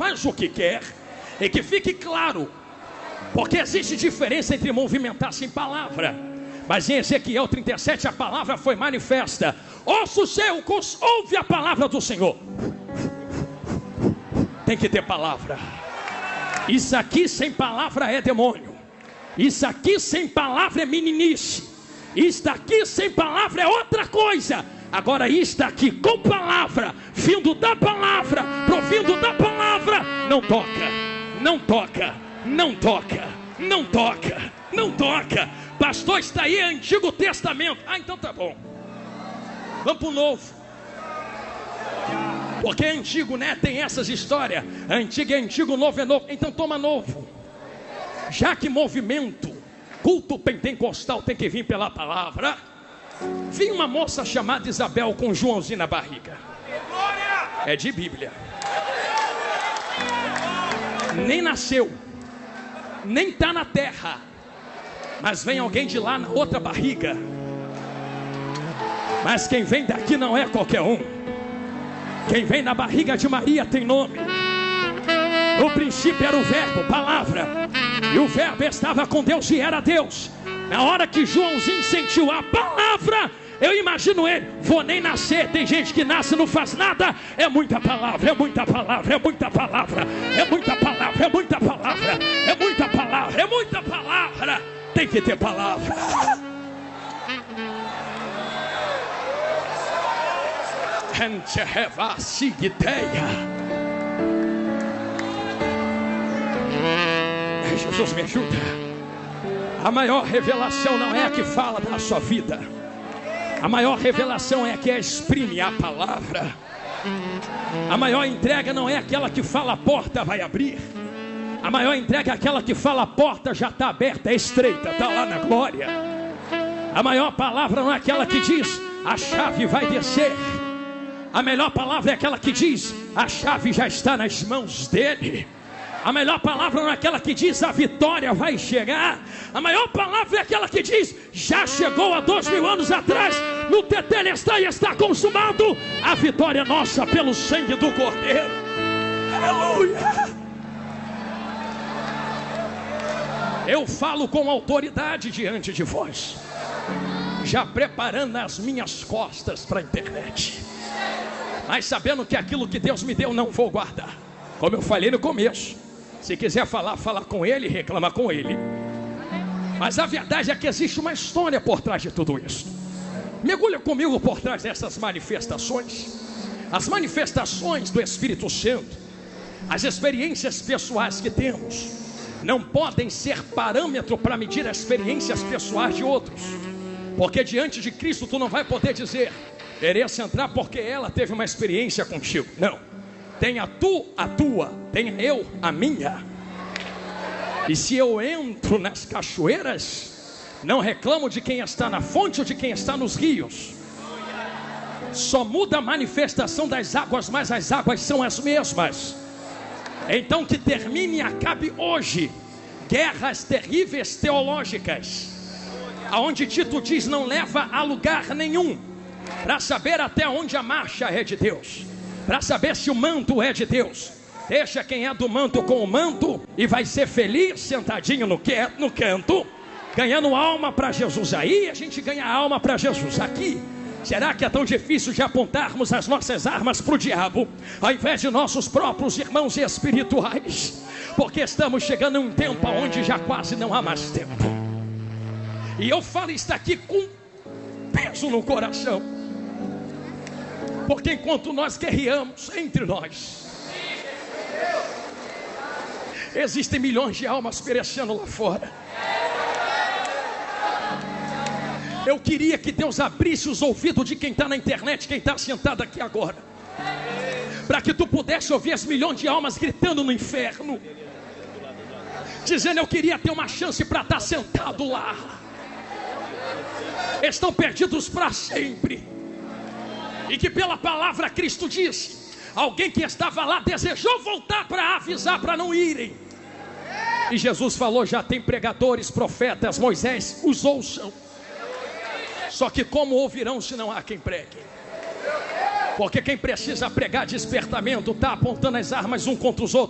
faz o que quer. E que fique claro, porque existe diferença entre movimentar-se em palavra. Mas em Ezequiel 37 a palavra foi manifesta. Ouça o seu, ouve a palavra do Senhor. Tem que ter palavra. Isso aqui sem palavra é demônio. Isso aqui sem palavra é meninice. Isso aqui sem palavra é outra coisa. Agora isto aqui com palavra, vindo da palavra, provindo da palavra, não toca, não toca, não toca, não toca, não toca. Pastor, está aí Antigo Testamento. Ah, então tá bom. Vamos para o Novo. Porque é antigo, né? Tem essas histórias. Antigo é antigo, novo é novo. Então toma novo. Já que movimento, culto pentecostal tem que vir pela palavra. Vi uma moça chamada Isabel com Joãozinho na barriga. É de Bíblia. Nem nasceu, nem está na terra. Mas vem alguém de lá na outra barriga. Mas quem vem daqui não é qualquer um. Quem vem na barriga de Maria tem nome. No princípio era o verbo, palavra. E o verbo estava com Deus e era Deus. Na hora que Joãozinho sentiu a palavra, eu imagino ele, vou nem nascer. Tem gente que nasce e não faz nada. É muita palavra, é muita palavra, é muita palavra, é muita palavra, é muita palavra, é muita palavra, é muita palavra. Tem que ter palavra. Jesus me ajuda. A maior revelação não é a que fala da sua vida. A maior revelação é a que exprime a palavra. A maior entrega não é aquela que fala a porta vai abrir. A maior entrega é aquela que fala a porta já está aberta, é estreita, está lá na glória. A maior palavra não é aquela que diz a chave vai descer. A melhor palavra é aquela que diz a chave já está nas mãos dele. A melhor palavra não é aquela que diz a vitória vai chegar. A maior palavra é aquela que diz já chegou há 2000 anos atrás, no tetelestai está consumado. A vitória é nossa pelo sangue do Cordeiro. Aleluia. Eu falo com autoridade diante de vós, já preparando as minhas costas para a internet, mas sabendo que aquilo que Deus me deu não vou guardar. Como eu falei no começo, se quiser falar, fala com ele, reclama com ele. Mas a verdade é que existe uma história por trás de tudo isso. Mergulha comigo por trás dessas manifestações. As manifestações do Espírito Santo, as experiências pessoais que temos, não podem ser parâmetro para medir as experiências pessoais de outros. Porque diante de Cristo tu não vai poder dizer Teresa entrar porque ela teve uma experiência contigo. Não. Tenha tu a tua, tenha eu a minha. E se eu entro nas cachoeiras, não reclamo de quem está na fonte ou de quem está nos rios. Só muda a manifestação das águas, mas as águas são as mesmas. Então que termine e acabe hoje guerras terríveis teológicas, aonde Tito diz não leva a lugar nenhum, para saber até onde a marcha é de Deus, para saber se o manto é de Deus. Deixa quem é do manto com o manto e vai ser feliz sentadinho no canto, ganhando alma para Jesus. Aí a gente ganha alma para Jesus. Aqui, será que é tão difícil de apontarmos as nossas armas para o diabo, ao invés de nossos próprios irmãos espirituais? Porque estamos chegando a um tempo onde já quase não há mais tempo. E eu falo isso aqui com peso no coração, porque enquanto nós guerreamos entre nós, existem milhões de almas perecendo lá fora. Eu queria que Deus abrisse os ouvidos de quem está na internet, quem está sentado aqui agora, para que tu pudesse ouvir as milhões de almas gritando no inferno, dizendo eu queria ter uma chance para estar sentado lá. Estão perdidos para sempre. E que pela palavra Cristo disse, alguém que estava lá desejou voltar para avisar para não irem. E Jesus falou, já tem pregadores, profetas, Moisés, os ouçam. Só que como ouvirão se não há quem pregue? Porque quem precisa pregar despertamento está apontando as armas um contra os outros.